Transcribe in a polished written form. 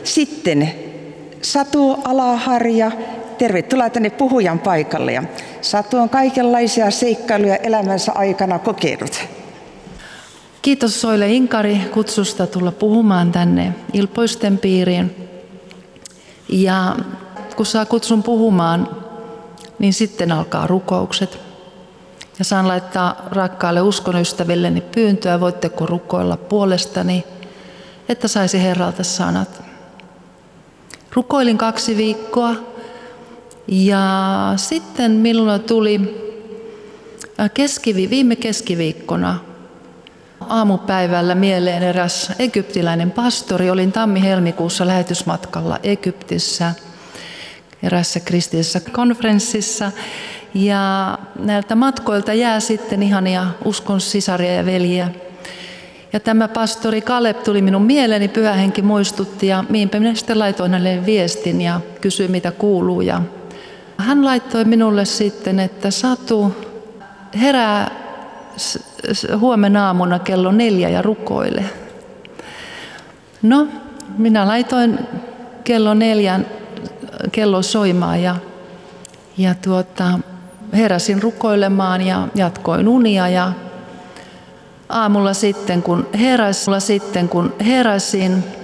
Sitten Satu Alaharja, tervetuloa tänne puhujan paikalle. Ja Satu on kaikenlaisia seikkailuja elämänsä aikana kokenut. Kiitos Soile Inkari kutsusta tulla puhumaan tänne Ilpoisten piiriin. Ja kun saa kutsun puhumaan, niin sitten alkaa rukoukset. Ja saan laittaa rakkaalle uskonystävilleni pyyntöä, voitteko rukoilla puolestani, että saisi Herralta sanat. Rukoilin 2 viikkoa ja sitten minulla tuli viime keskiviikkona aamupäivällä mieleen eräs egyptiläinen pastori. Olin tammi-helmikuussa lähetysmatkalla Egyptissä erässä kristillisessä konferenssissa. Ja näiltä matkoilta jää sitten ihania uskon sisaria ja veljiä. Ja tämä pastori Kaleb tuli minun mieleeni, Pyhä Henki muistutti ja niinpä minä sitten laitoin hänelle viestin ja kysyin mitä kuuluu. Ja hän laittoi minulle sitten, että Satu, herää huomenna aamuna kello 4 ja rukoile. No, minä laitoin kello 4 kello soimaan ja heräsin rukoilemaan ja jatkoin unia ja aamulla sitten kun heräsin,